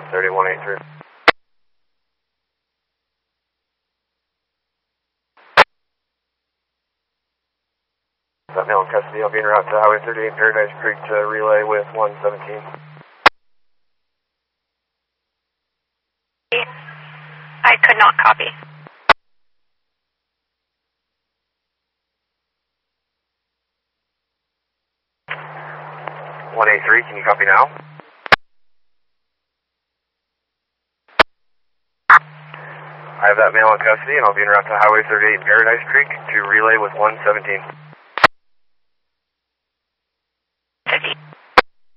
3183. That male in custody, I'll be en route to Highway 38 Paradise Creek to relay with 117. I could not copy. Three, can you copy now? I have that male in custody and I'll be en route to Highway 38 Paradise Creek to relay with 117.